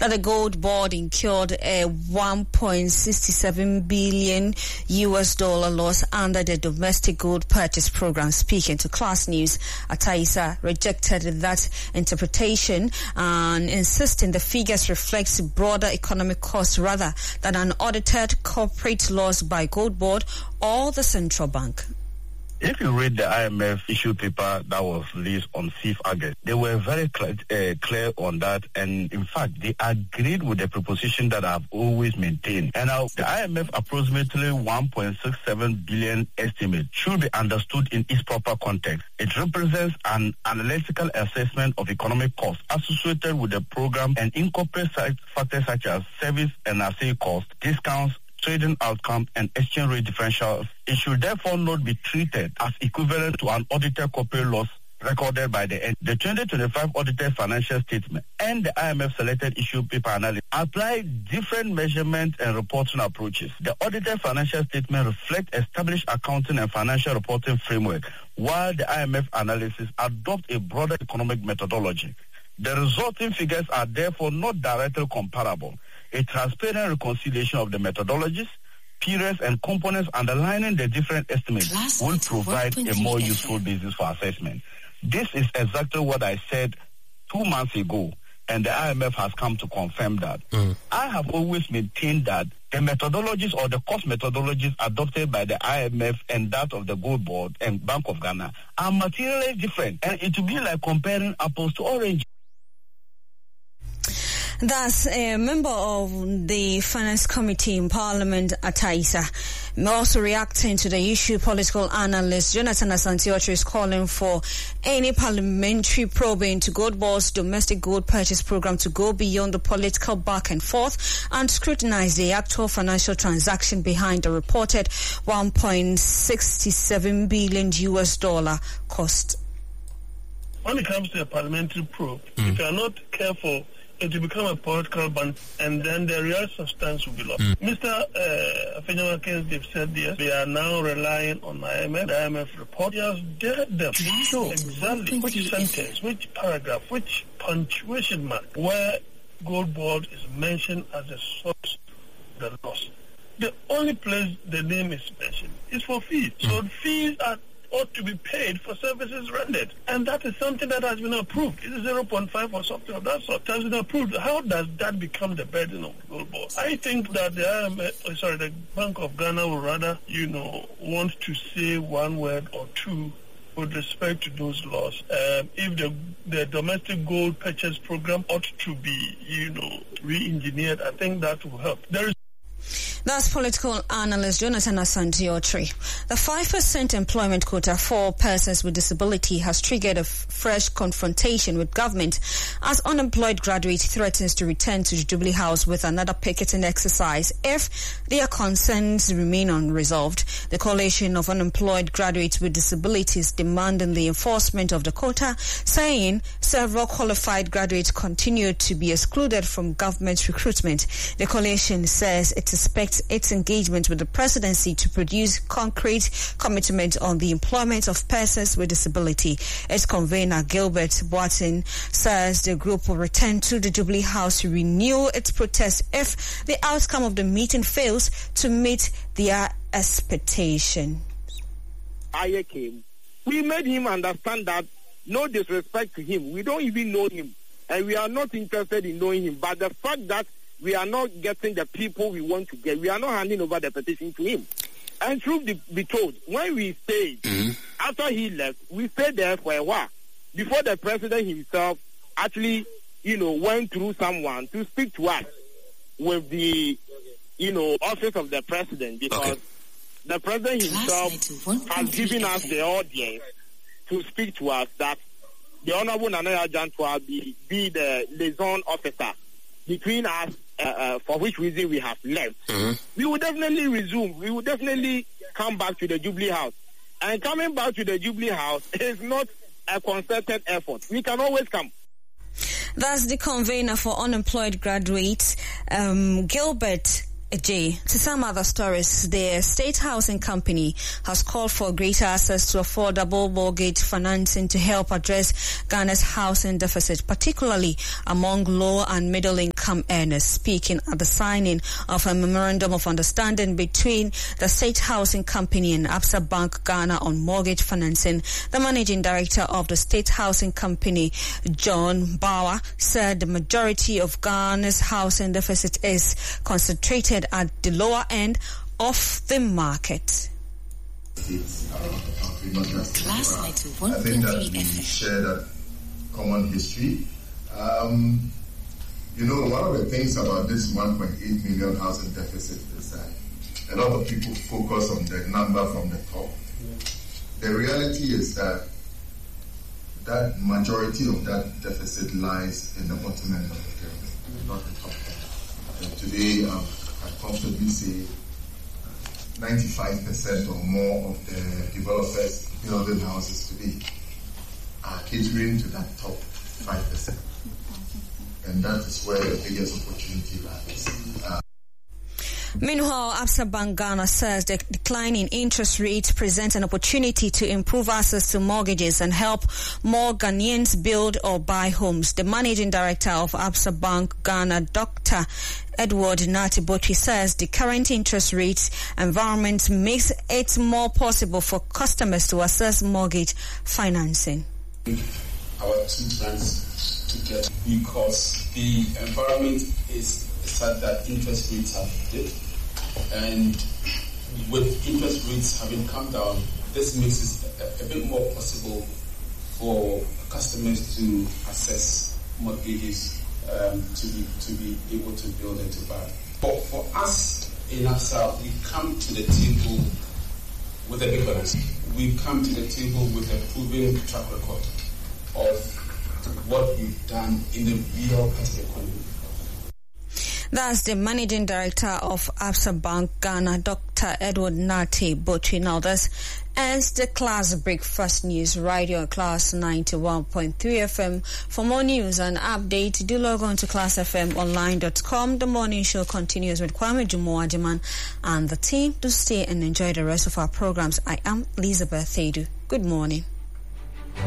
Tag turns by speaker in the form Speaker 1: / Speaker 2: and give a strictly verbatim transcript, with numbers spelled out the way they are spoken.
Speaker 1: that the Gold Board incurred a one point six seven billion U S dollar loss under the domestic gold purchase program. Speaking to Class News, Ataisa rejected that interpretation and insisting the figures reflect broader economic costs rather than an audited corporate loss by Gold Board or the central bank.
Speaker 2: If you read the I M F issue paper that was released on fifth of August, they were very cl- uh, clear on that, and in fact, they agreed with the proposition that I've always maintained. And now, the I M F approximately one point six seven billion estimate should be understood in its proper context. It represents an analytical assessment of economic costs associated with the program and incorporates factors such as service and assay costs, discounts, trading outcome, and exchange rate differentials. It should therefore not be treated as equivalent to an audited corporate loss recorded by the end. The twenty twenty-five audited financial statement and the I M F selected issue paper analysis apply different measurement and reporting approaches. The audited financial statement reflects established accounting and financial reporting framework, while the I M F analysis adopts a broader economic methodology. The resulting figures are therefore not directly comparable. A transparent reconciliation of the methodologies, periods, and components underlining the different estimates Class will provide a more useful basis for assessment. This is exactly what I said two months ago, and the I M F has come to confirm that. Mm. I have always maintained that the methodologies or the cost methodologies adopted by the I M F and that of the Gold Board and Bank of Ghana are materially different, and it will be like comparing apples to oranges.
Speaker 1: Thus, a member of the Finance Committee in Parliament, Ataisa, also reacting to the issue, political analyst Jonathan Asante-Okyere is calling for any parliamentary probe into Gold Board's domestic gold purchase program to go beyond the political back and forth and scrutinize the actual financial transaction behind the reported one point six seven billion U S dollar cost.
Speaker 3: When it comes to a parliamentary probe, mm. if you are not careful, it will become a political band, and then the real substance will be lost. Mm. Mister Uh, Afenyawa they've said yes, they are now relying on I M F, the I M F report. He has dared them to show exactly which sentence, which paragraph, which punctuation mark, where Gold Board is mentioned as a source of the loss. The only place the name is mentioned is for fees. Mm. So fees are ought to be paid for services rendered. And that is something that has been approved. It is zero point five or something of that sort. It has been approved. How does that become the burden of the Gold Board? I think that the I M F, oh, sorry, the Bank of Ghana would rather, you know, want to say one word or two with respect to those laws. Um, if the, the domestic gold purchase program ought to be, you know, re-engineered, I think that will help. There is
Speaker 1: That's political analyst Jonathan Asante-Okyere. The five percent employment quota for persons with disability has triggered a f- fresh confrontation with government as unemployed graduate threatens to return to the Jubilee House with another picketing exercise if their concerns remain unresolved. The coalition of unemployed graduates with disabilities demanding the enforcement of the quota, saying several qualified graduates continue to be excluded from government recruitment. The coalition says it expects its engagement with the presidency to produce concrete commitment on the employment of persons with disability. Its convener, Gilbert Boatin, says the group will return to the Jubilee House to renew its protest if the outcome of the meeting fails to meet their expectation.
Speaker 4: I came. We made him understand that no disrespect to him. We don't even know him, and we are not interested in knowing him. But the fact that we are not getting the people we want to get, we are not handing over the petition to him. And truth be, be told, when we stayed, mm-hmm. after he left, we stayed there for a while before the president himself actually, you know, went through someone to speak to us with the, you know, office of the president, because okay. the president himself has given us the audience to speak to us that the Honorable Nana Ajantwa be, be the liaison officer between us, uh, uh, for which reason we have left. Mm-hmm. We will definitely resume. We will definitely come back to the Jubilee House. And coming back to the Jubilee House is not a concerted effort. We can always come.
Speaker 1: That's the convener for unemployed graduates, um, Gilbert J. To some other stories, the State Housing Company has called for greater access to affordable mortgage financing to help address Ghana's housing deficit, particularly among low and middle income earners. Speaking at the signing of a memorandum of understanding between the State Housing Company and Absa Bank Ghana on mortgage financing, the managing director of the State Housing Company, John Bauer, said the majority of Ghana's housing deficit is concentrated at the lower end of the market.
Speaker 5: Class ninety-one point three F M. I think that we share that common history. Um, you know, one of the things about this one point eight million housing deficit is that a lot of people focus on the number from the top. The reality is that that majority of that deficit lies in the bottom end of the pyramid, not the top end. And today, um, I comfortably say ninety-five percent or more of the developers building houses today are catering to that top five percent. And that is where the biggest opportunity lies. Uh,
Speaker 1: Meanwhile, Absa Bank Ghana says the decline in interest rates presents an opportunity to improve access to mortgages and help more Ghanaians build or buy homes. The managing director of Absa Bank Ghana, Doctor Edward Nati-Botry, says the current interest rate environment makes it more possible for customers to access mortgage financing.
Speaker 6: Our two plans together because the environment is such that interest rates have dipped, and with interest rates having come down, this makes it a, a bit more possible for customers to access mortgages um, to be to be able to build and to buy. But for us in Absa, we come to the table with a difference. We come to the table with a proven track record of what we've done in the real part of the economy.
Speaker 1: That's the managing director of Absa Bank Ghana, Doctor Edward Nati-Botry. Now, this ends the Class Breakfast News Radio, Class ninety-one point three F M. For more news and updates, do log on to class f m online dot com. The morning show continues with Kwame Jumo-Ajiman and the team. Do stay and enjoy the rest of our programs. I am Elizabeth Thadu. Good morning.